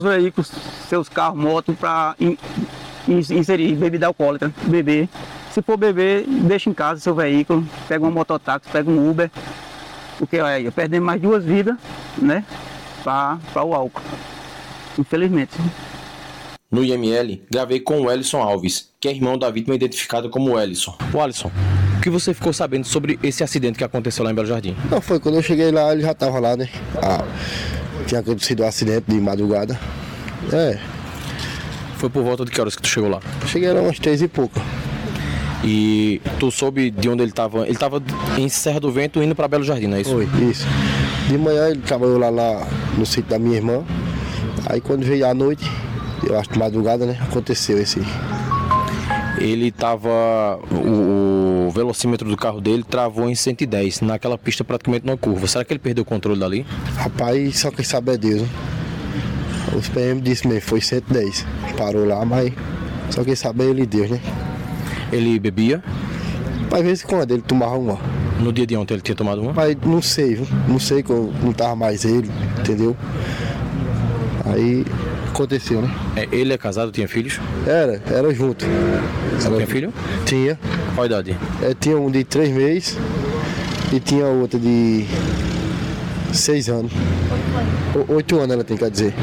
Veículos, seus carros, motos, para inserir bebida alcoólica, beber. Se for beber, deixa em casa seu veículo, pega uma mototáxi, pega um Uber, porque aí eu perdendo mais 2 vidas, né, para o álcool, infelizmente. No IML, gravei com o Ellison Alves, que é irmão da vítima identificada como Ellison. O Ellison, o que você ficou sabendo sobre esse acidente que aconteceu lá em Belo Jardim? Não, foi quando eu cheguei lá, ele já estava lá, né? Tinha acontecido um acidente de madrugada. Foi por volta de que horas que tu chegou lá? Cheguei lá umas 3 e pouco. E tu soube de onde ele estava? Ele estava em Serra do Vento indo para Belo Jardim, não é isso? Foi, isso. De manhã ele trabalhou lá no sítio da minha irmã. Aí quando veio à noite, eu acho que madrugada, né? Aconteceu esse. Ele estava... O velocímetro do carro dele travou em 110, naquela pista praticamente numa curva. Será que ele perdeu o controle dali? Rapaz, só quem sabe é Deus, né? Os PM disse mesmo, foi 110. Parou lá, mas só quem sabe é ele e Deus, né? Ele bebia? Às vezes quando ele tomava uma. No dia de ontem ele tinha tomado uma? Mas não sei, viu? Não sei que eu não tava mais ele, entendeu? Aí aconteceu, né? Ele é casado, tinha filhos? Era junto. Tinha filho? Tinha. Qual a idade? Tinha um de 3 meses e tinha outro de 6 anos. 8 anos ela tem, quer dizer.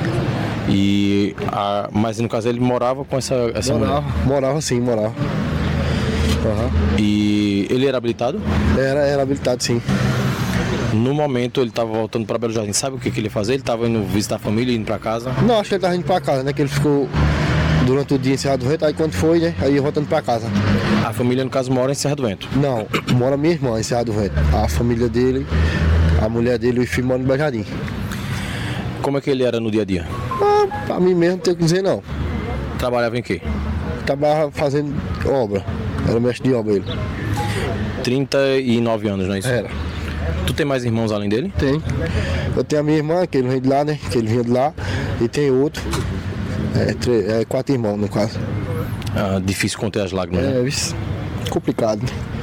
Mas no caso ele morava com essa mulher? Morava sim, morava. Uhum. E ele era habilitado? Era habilitado, sim. No momento ele estava voltando para Belo Jardim, sabe o que ele ia fazer? Ele estava indo visitar a família, indo para casa? Não, acho que ele estava indo para casa, né? Que ele ficou durante o dia em Serra do Vento, aí quando foi, né? Aí ia voltando para casa. A família, no caso, mora em Serra do Vento? Não, mora minha irmã em Serra do Vento. A família dele, a mulher dele e o filho moram em Belo Jardim. Como é que ele era no dia a dia? Pra mim mesmo não tenho o que dizer, não. Trabalhava em quê? Trabalhava fazendo obra. Era mestre de obra ele. 39 anos, não é isso? Era. Tu tem mais irmãos além dele? Tem. Eu tenho a minha irmã, que ele vem de lá, né? Que ele vinha de lá. E tem outro. 4 irmãos, no caso. Difícil conter as lágrimas, né? Complicado.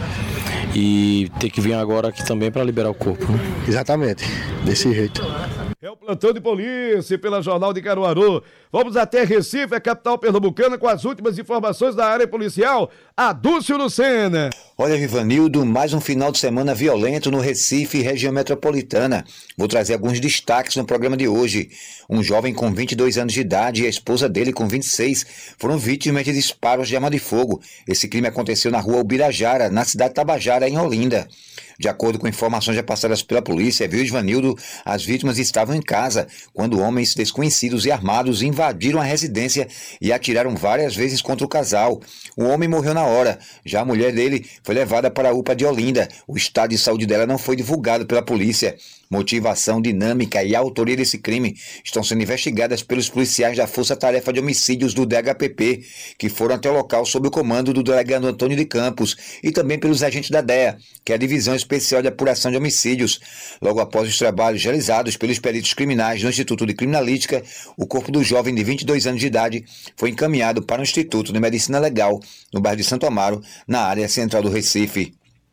E ter que vir agora aqui também para liberar o corpo, né? Exatamente. Desse jeito. É o plantão de polícia pela Jornal de Caruaru. Vamos até Recife, a capital pernambucana, com as últimas informações da área policial. Adúcio Lucena. Olha, Vivanildo, mais um final de semana violento no Recife e região metropolitana. Vou trazer alguns destaques no programa de hoje. Um jovem com 22 anos de idade e a esposa dele com 26 foram vítimas de disparos de arma de fogo. Esse crime aconteceu na rua Ubirajara, na cidade de Tabajara, em Olinda. De acordo com informações já passadas pela polícia, viu, Ivanildo, as vítimas estavam em casa quando homens desconhecidos e armados invadiram a residência e atiraram várias vezes contra o casal. O homem morreu na hora, já a mulher dele foi levada para a UPA de Olinda. O estado de saúde dela não foi divulgado pela polícia. Motivação, dinâmica e autoria desse crime estão sendo investigadas pelos policiais da Força Tarefa de Homicídios do DHPP, que foram até o local sob o comando do delegado Antônio de Campos, e também pelos agentes da DEA, que é a Divisão Especial de Apuração de Homicídios. Logo após os trabalhos realizados pelos peritos criminais no Instituto de Criminalística, o corpo do jovem de 22 anos de idade foi encaminhado para o Instituto de Medicina Legal, no bairro de Santo Amaro, na área central do Recife.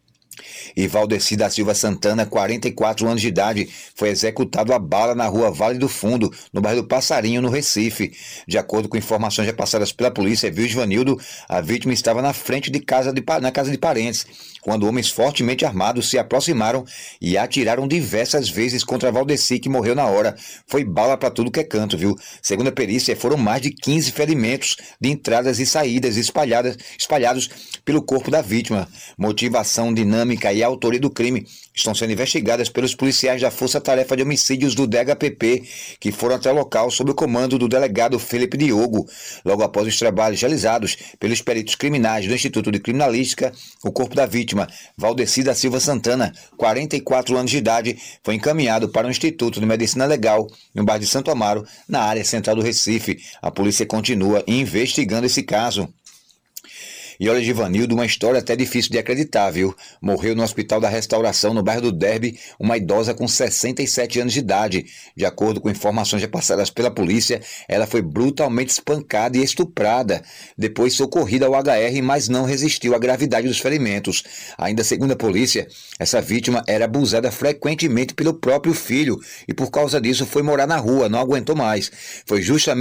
E Valdeci da Silva Santana, 44 anos de idade, foi executado a bala na rua Vale do Fundo, no bairro do Passarinho, no Recife. De acordo com informações repassadas pela polícia, viu, Ivanildo, a vítima estava na frente na casa de parentes, quando homens fortemente armados se aproximaram e atiraram diversas vezes contra Valdeci, que morreu na hora. Foi bala para tudo que é canto, viu? Segundo a perícia, foram mais de 15 ferimentos de entradas e saídas espalhados pelo corpo da vítima. Motivação, dinâmica e autoria do crime estão sendo investigadas pelos policiais da Força Tarefa de Homicídios do DHPP, que foram até o local sob o comando do delegado Felipe Diogo. Logo após os trabalhos realizados pelos peritos criminais do Instituto de Criminalística, o corpo da vítima, Valdeci da Silva Santana, 44 anos de idade, foi encaminhado para o Instituto de Medicina Legal, no bairro de Santo Amaro, na área central do Recife. A polícia continua investigando esse caso. E olha, Givanildo, uma história até difícil de acreditar, viu? Morreu no Hospital da Restauração, no bairro do Derby, uma idosa com 67 anos de idade. De acordo com informações repassadas pela polícia, ela foi brutalmente espancada e estuprada. Depois socorrida ao HR, mas não resistiu à gravidade dos ferimentos. Ainda segundo a polícia, essa vítima era abusada frequentemente pelo próprio filho e por causa disso foi morar na rua, não aguentou mais. Foi justamente